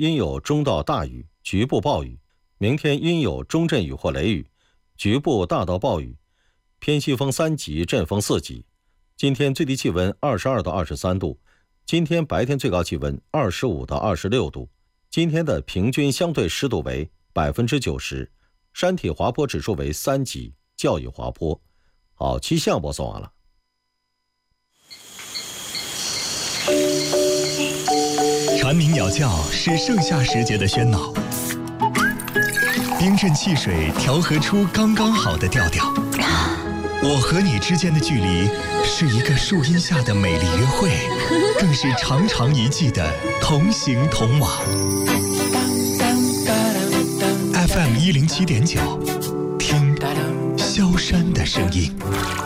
阴有中到大雨，局部暴雨；明天阴有中阵雨或雷雨，局部大到暴雨，偏西风3级，阵风4级。今天最低气温22到23度，今天白天最高气温25到26度。今天的平均相对湿度为90%，山体滑坡指数为3级，较易滑坡。好，气象播送完了。 蝉鸣鸟叫是盛夏时节的喧闹，冰镇汽水调和出刚刚好的调调。我和你之间的距离是一个树荫下的美丽约会，更是长长一季的同行同往。FM 107.9，听萧山的声音。